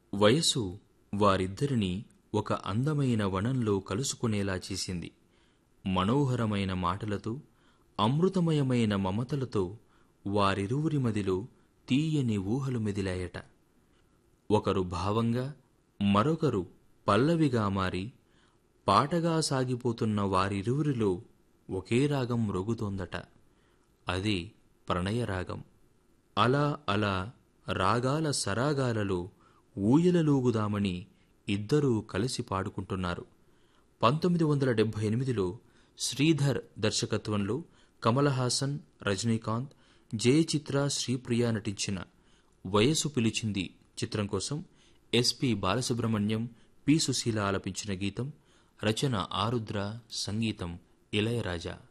వయసు వారిద్దరినీ ఒక అందమైన వనంలో కలుసుకునేలా చేసింది. మనోహరమైన మాటలతో, అమృతమయమైన మమతలతో వారిరువురి మదిలో తీయని ఊహలు మెదిలాయట. ఒకరు భావంగా, మరొకరు పల్లవిగా మారి పాటగా సాగిపోతున్న వారిరువురిలో ఒకే రాగం మ్రోగుతోందట. అదే ప్రణయరాగం. అలా అలా రాగాల సరాగాలలో ఊయలలూగుదామని ఇద్దరూ కలిసి పాడుకుంటున్నారు. 1978లో శ్రీధర్ దర్శకత్వంలో కమల్ హాసన్, రజనీకాంత్, జయచిత్ర, శ్రీప్రియ నటించిన వయసు పిలిచింది చిత్రం కోసం ఎస్పి బాలసుబ్రహ్మణ్యం, పి సుశీల ఆలపించిన గీతం. రచన ఆరుద్ర, సంగీతం ఇళయరాజా.